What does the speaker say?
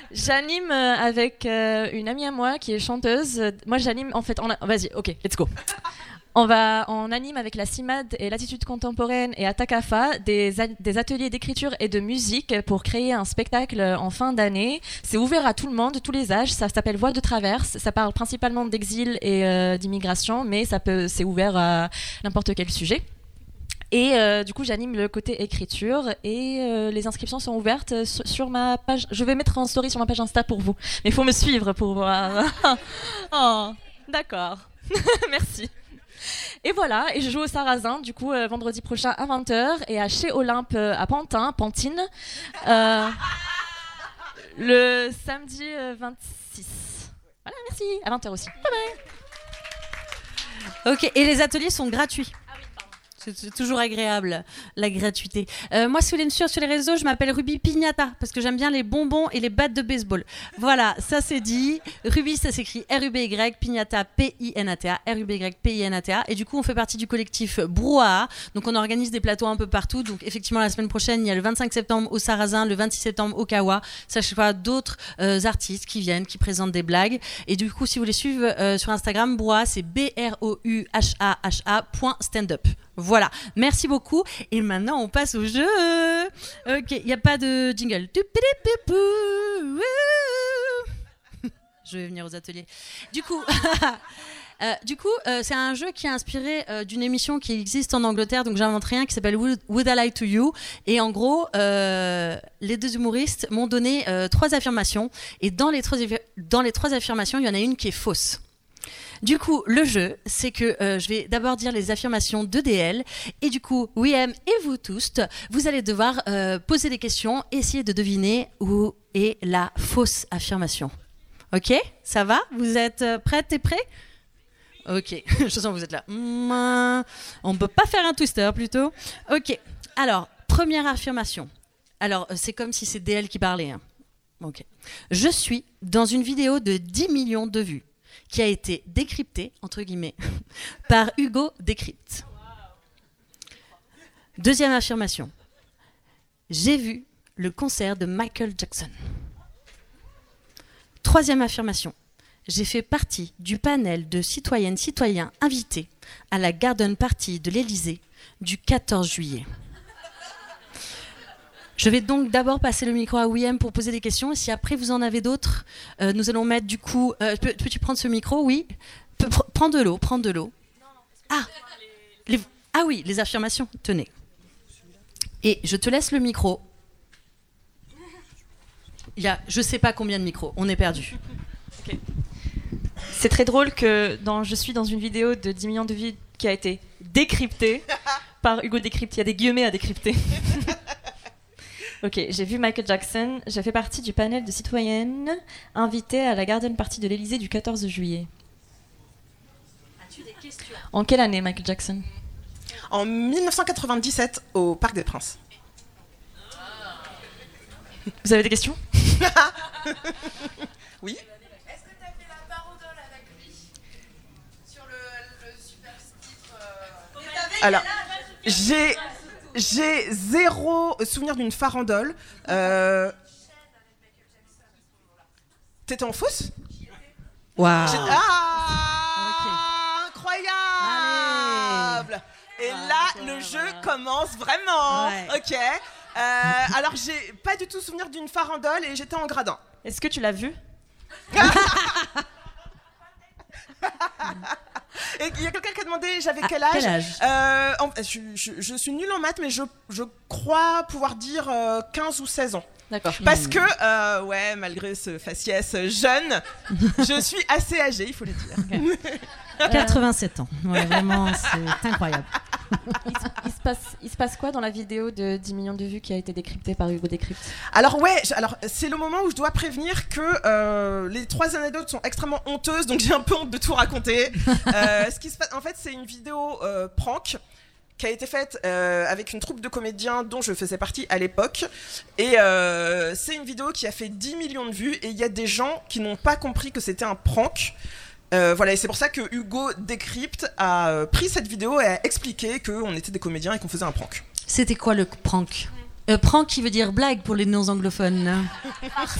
J'anime avec une amie à moi qui est chanteuse. Moi, j'anime en fait. Vas-y, ok, let's go. On anime avec la CIMAD et l'Attitude Contemporaine et Atakafa des ateliers d'écriture et de musique pour créer un spectacle en fin d'année. C'est ouvert à tout le monde, tous les âges. Ça s'appelle Voix de traverse. Ça parle principalement d'exil et d'immigration, mais c'est ouvert à n'importe quel sujet. Et du coup, j'anime le côté écriture et les inscriptions sont ouvertes sur ma page. Je vais mettre en story sur ma page Insta pour vous. Mais il faut me suivre pour voir. Oh, d'accord. Merci. Et voilà, et je joue au Sarrasin, du coup, vendredi prochain à 20h, et à chez Olympe à Pantin, Pantine, le samedi 26. Voilà, merci, à 20h aussi. Bye bye. Ok, et les ateliers sont gratuits. C'est toujours agréable, la gratuité. Moi, si vous voulez me suivre sur les réseaux, je m'appelle Ruby Pignata, parce que j'aime bien les bonbons et les battes de baseball. Voilà, ça c'est dit. Ruby, ça s'écrit R-U-B-Y, Pignata, P-I-N-A-T-A, R-U-B-Y, P-I-N-A-T-A. Et du coup, on fait partie du collectif Brouhaha. Donc, on organise des plateaux un peu partout. Donc, effectivement, la semaine prochaine, il y a le 25 septembre au Sarrasin, le 26 septembre au Kawa. Sachez pas, d'autres artistes qui viennent, qui présentent des blagues. Et du coup, si vous les suivez sur Instagram, Brouhaha, c'est BROUHAHA.standup. Voilà, merci beaucoup. Et maintenant, on passe au jeu. Ok, il n'y a pas de jingle. Je vais venir aux ateliers. Du coup, c'est un jeu qui est inspiré d'une émission qui existe en Angleterre, donc j'invente rien, qui s'appelle Would I Lie to You. Et en gros, les deux humoristes m'ont donné 3 affirmations. Et dans les 3 affirmations, il y en a une qui est fausse. Du coup, le jeu, c'est que je vais d'abord dire les affirmations de DL. Et du coup, William et vous tous, vous allez devoir poser des questions, essayer de deviner où est la fausse affirmation. Ok ? Ça va ? Vous êtes prêtes et prêts ? Ok, je sens que vous êtes là. On ne peut pas faire un twister plutôt. Ok, alors, première affirmation. Alors, c'est comme si c'est DL qui parlait. Hein. Ok. Je suis dans une vidéo de 10 millions de vues, qui a été décrypté, entre guillemets, par Hugo Décrypte. Deuxième affirmation. J'ai vu le concert de Michael Jackson. Troisième affirmation. J'ai fait partie du panel de citoyennes-citoyens invités à la Garden Party de l'Élysée du 14 juillet. Je vais donc d'abord passer le micro à William pour poser des questions. Et si après vous en avez d'autres, nous allons mettre du coup... peux-tu prendre ce micro ? Oui. Prends de l'eau. Ah oui, les affirmations. Tenez. Et je te laisse le micro. Il y a je sais pas combien de micros. On est perdu. Okay. C'est très drôle que je suis dans une vidéo de 10 millions de vues qui a été décryptée par Hugo Décrypte. Il y a des guillemets à décrypter. Ok, j'ai vu Michael Jackson. J'ai fait partie du panel de citoyennes invitées à la Garden Party de l'Élysée du 14 juillet. As-tu des questions ? En quelle année, Michael Jackson ? En 1997, au Parc des Princes. Vous avez des questions ? Oui. Est-ce que tu as fait la parodole avec lui sur le super titre Alors, j'ai zéro souvenir d'une farandole. T'étais en fausse ? Waouh. Incroyable. Et là, le jeu commence vraiment. Ouais. Ok. Alors, j'ai pas du tout souvenir d'une farandole et j'étais en gradin. Est-ce que tu l'as vu ? Et il y a quelqu'un qui a demandé j'avais quel âge. Quel âge ? Je suis nulle en maths, mais je crois pouvoir dire 15 ou 16 ans. D'accord. Parce que, malgré ce faciès jeune, je suis assez âgée, il faut le dire. Okay. 87 ans. Ouais, vraiment, c'est incroyable. Il se passe quoi dans la vidéo de 10 millions de vues qui a été décryptée par Hugo Décrypte ? Alors c'est le moment où je dois prévenir que les 3 anecdotes sont extrêmement honteuses, donc j'ai un peu honte de tout raconter. Ce qui se passe, en fait, c'est une vidéo prank qui a été faite avec une troupe de comédiens dont je faisais partie à l'époque. Et c'est une vidéo qui a fait 10 millions de vues et il y a des gens qui n'ont pas compris que c'était un prank. Voilà, et c'est pour ça que Hugo Décrypte a pris cette vidéo et a expliqué qu'on était des comédiens et qu'on faisait un prank. C'était quoi le prank ? Prank qui veut dire blague pour les non-anglophones.